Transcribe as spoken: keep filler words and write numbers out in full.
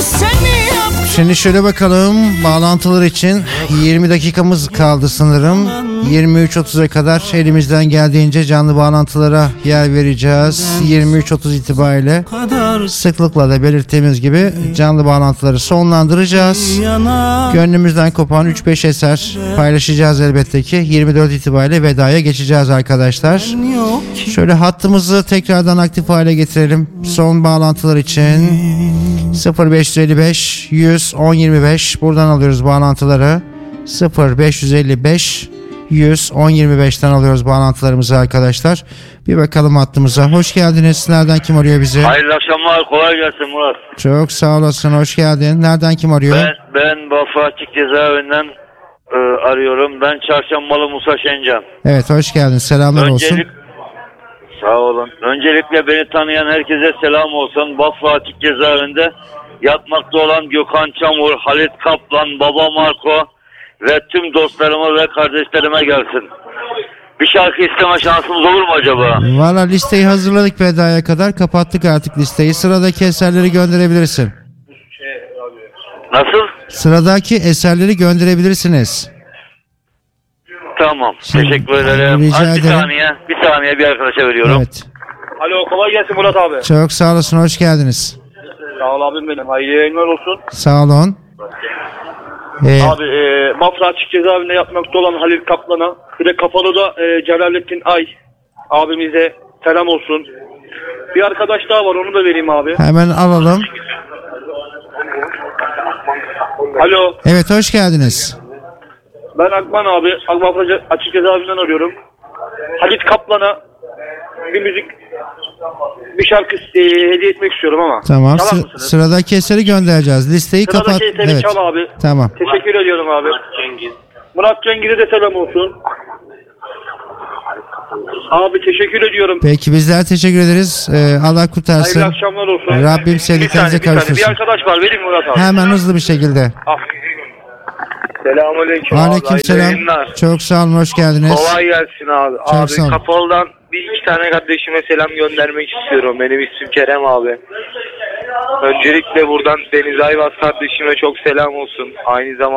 Şimdi şöyle bakalım, bağlantılar için yirmi dakikamız kaldı sanırım. yirmi üç otuza kadar elimizden geldiğince canlı bağlantılara yer vereceğiz. yirmi üç otuz itibariyle sıklıkla da belirttiğimiz gibi canlı bağlantıları sonlandıracağız. Gönlümüzden kopan üç beş eser paylaşacağız elbette ki. yirmi dört itibariyle vedaya geçeceğiz arkadaşlar. Şöyle hattımızı tekrardan aktif hale getirelim. Son bağlantılar için sıfır beş elli beş yüz on yirmi beş buradan alıyoruz bağlantıları. sıfır beş elli beş yüz on yirmi beşten alıyoruz bağlantılarımızı arkadaşlar. Bir bakalım hattımıza. Hoş geldiniz. Nereden kim arıyor bizi? Hayırlı akşamlar. Kolay gelsin Murat. Çok sağ olasın. Hoş geldin. Nereden kim arıyor? Ben, ben Bafra Açık Cezaevinden e, arıyorum. Ben Çarşambalı Musa Şencan. Evet, hoş geldin. Selamlar Öncelik, olsun. Sağ olun. Öncelikle beni tanıyan herkese selam olsun. Bafra Açık Cezaevinde yatmakta olan Gökhan Çamur, Halit Kaplan, Baba Marco ve tüm dostlarıma ve kardeşlerime gelsin. Bir şarkı isteme şansımız olur mu acaba? Valla listeyi hazırladık vedaya kadar. Kapattık artık listeyi. Sıradaki eserleri gönderebilirsin. Nasıl? Sıradaki eserleri gönderebilirsiniz. Tamam. Şimdi, teşekkür ederim. rica Az bir ederim. saniye. Bir saniye bir arkadaşa veriyorum. Evet. Alo, kolay gelsin Murat abi. Çok sağ olasın. Hoş geldiniz. Sağ ol abim benim. Hayırlı yayınlar olsun. Sağ olun. Ee, Abi e, Bafra Açık Cezaevinde yapmakta olan Halil Kaplan'a, bir de Kapalı'da e, Celalettin Ay abimize selam olsun. Bir arkadaş daha var, onu da vereyim abi. hemen alalım. Alo, Evet, hoş geldiniz. ben Akman abi. Bafra Açık Cezaevinden arıyorum. Halit Kaplan'a bir müzik, bir şarkı e, hediye etmek istiyorum ama. Tamam. Çalar sı- mısınız? sıradaki eseri göndereceğiz. Listeyi kapat. Sıradaki eseri Evet. çal abi. Tamam. Teşekkür ediyorum abi. Murat Cengiz. Murat Cengiz'e de selam olsun. Abi teşekkür ediyorum. Peki, bizler teşekkür ederiz. Ee, Allah kurtarsın. Hayırlı akşamlar olsun. Rabbim Bir sevdiklerinize saniye, bir saniye. kavuştursun. Bir arkadaş var, vereyim Murat abi. Hemen hızlı bir şekilde. Ah. Selamünaleyküm. Aleykümselam. Çok sağ olun. Hoş geldiniz. Kolay gelsin abi. Çok abi sağ ol. Kapalı'dan bir iki tane kardeşime selam göndermek istiyorum. Benim ismim Kerem abi. Öncelikle buradan Deniz Ayvaz kardeşime çok selam olsun. Aynı zamanda